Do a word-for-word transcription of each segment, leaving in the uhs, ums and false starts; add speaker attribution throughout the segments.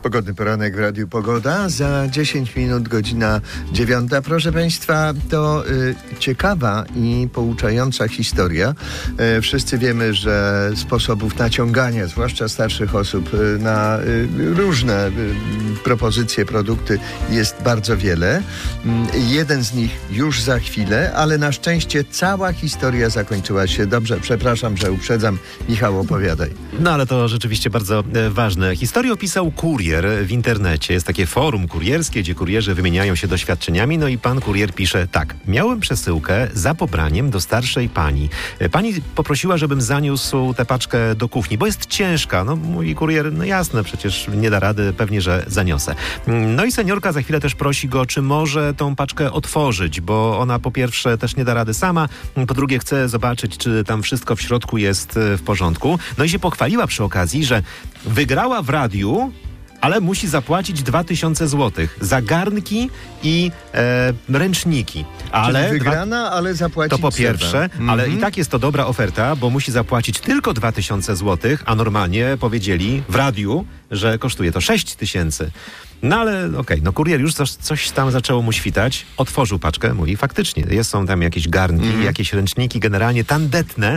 Speaker 1: Pogodny poranek w Radiu Pogoda. Za dziesięć minut godzina dziewiąta. Proszę Państwa, to y, ciekawa i pouczająca historia. Y, wszyscy wiemy, że sposobów naciągania, zwłaszcza starszych osób, y, na y, różne y, propozycje, produkty jest bardzo wiele. Y, jeden z nich już za chwilę, ale na szczęście cała historia zakończyła się dobrze. Przepraszam, że uprzedzam. Michał, opowiadaj.
Speaker 2: No ale to rzeczywiście bardzo e, ważne. Historię opisał kurier w internecie. Jest takie forum kurierskie, gdzie kurierzy wymieniają się doświadczeniami. No i pan kurier pisze tak. Miałem przesyłkę za pobraniem do starszej pani. E, Pani poprosiła, żebym zaniósł tę paczkę do kuchni, bo jest ciężka. No mówi kurier, no jasne, przecież nie da rady, pewnie, że zaniosę. No i seniorka za chwilę też prosi go, czy może tą paczkę otworzyć, bo ona po pierwsze też nie da rady sama, po drugie chce zobaczyć, czy tam wszystko w środku jest w porządku. No i się pochwaliła przy okazji, że wygrała w radiu, ale musi zapłacić dwa tysiące złotych za garnki i e, ręczniki. Ale
Speaker 1: Czyli wygrana, dwa... ale zapłacić
Speaker 2: To po pierwsze,
Speaker 1: mm-hmm.
Speaker 2: ale i tak jest to dobra oferta, bo musi zapłacić tylko dwa tysiące złotych, a normalnie powiedzieli w radiu, że kosztuje to sześć tysięcy. No ale okej, okay, no kurier już coś, coś tam zaczęło mu świtać, otworzył paczkę, mówi faktycznie, jest, są tam jakieś garnki, mm. jakieś ręczniki, generalnie tandetne.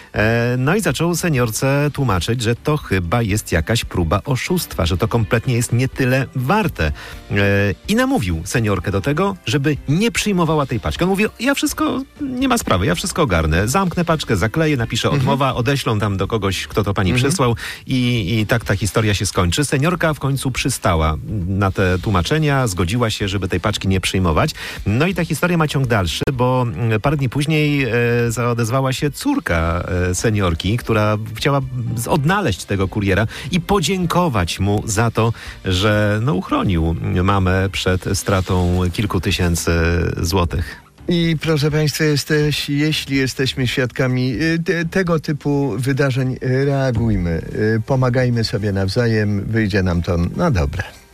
Speaker 2: E, no i zaczął seniorce tłumaczyć, że to chyba jest jakaś próba oszustwa, że to kompletnie jest nie tyle warte. E, I namówił seniorkę do tego, żeby nie przyjmowała tej paczki. On mówi, ja wszystko, nie ma sprawy, ja wszystko ogarnę, zamknę paczkę, zakleję, napiszę mm-hmm. odmowa, odeślą tam do kogoś, kto to pani mm-hmm. przysłał i, i tak ta historia się skończy. Seniorka w końcu przystała na te tłumaczenia, zgodziła się, żeby tej paczki nie przyjmować. No i ta historia ma ciąg dalszy, bo parę dni później e, odezwała się córka e, seniorki, która chciała odnaleźć tego kuriera i podziękować mu za to, że no, uchronił mamę przed stratą kilku tysięcy złotych.
Speaker 1: I proszę Państwa, jesteś, jeśli jesteśmy świadkami te, tego typu wydarzeń, reagujmy, pomagajmy sobie nawzajem, wyjdzie nam to na dobre.